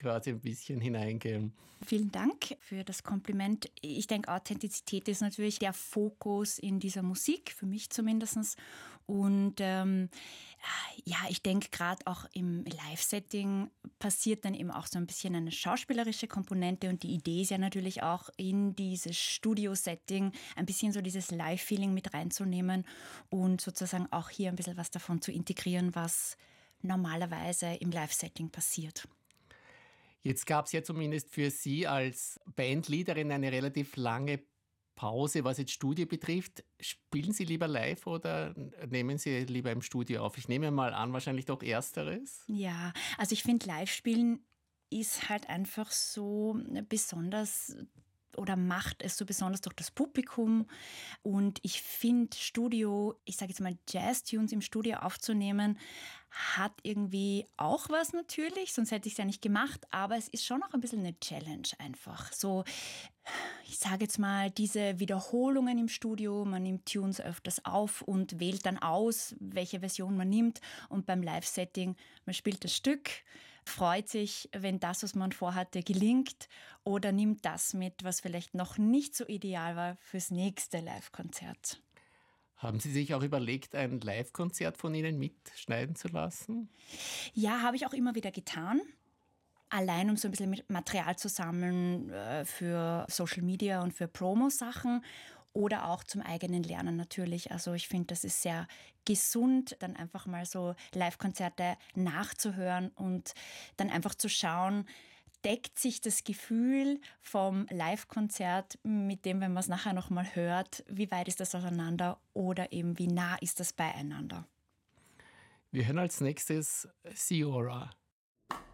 quasi ein bisschen hineingehen. Vielen Dank für das Kompliment. Ich denke, Authentizität ist natürlich der Fokus in dieser Musik, für mich zumindest. Und ich denke, gerade auch im Live-Setting passiert dann eben auch so ein bisschen eine schauspielerische Komponente. Und die Idee ist ja natürlich auch, in dieses Studio-Setting ein bisschen so dieses Live-Feeling mit reinzunehmen und sozusagen auch hier ein bisschen was davon zu integrieren, was normalerweise im Live-Setting passiert. Jetzt gab es ja zumindest für Sie als Bandleaderin eine relativ lange Pause, was jetzt Studio betrifft. Spielen Sie lieber live oder nehmen Sie lieber im Studio auf? Ich nehme mal an, wahrscheinlich doch Ersteres. Ja, also ich finde, Live-Spielen ist halt einfach so besonders oder macht es so besonders durch das Publikum. Und ich finde Studio, ich sage jetzt mal Jazz-Tunes im Studio aufzunehmen, hat irgendwie auch was natürlich, sonst hätte ich es ja nicht gemacht, aber es ist schon auch ein bisschen eine Challenge einfach. So, ich sage jetzt mal, diese Wiederholungen im Studio, man nimmt Tunes öfters auf und wählt dann aus, welche Version man nimmt. Und beim Live-Setting, man spielt das Stück, freut sich, wenn das, was man vorhatte, gelingt oder nimmt das mit, was vielleicht noch nicht so ideal war fürs nächste Live-Konzert. Haben Sie sich auch überlegt, ein Live-Konzert von Ihnen mitschneiden zu lassen? Ja, habe ich auch immer wieder getan. Allein um so ein bisschen Material zu sammeln für Social Media und für Promo-Sachen oder auch zum eigenen Lernen natürlich. Also ich finde, das ist sehr gesund, dann einfach mal so Live-Konzerte nachzuhören und dann einfach zu schauen, deckt sich das Gefühl vom Live-Konzert mit dem, wenn man es nachher nochmal hört, wie weit ist das auseinander oder eben wie nah ist das beieinander. Wir hören als nächstes Siora.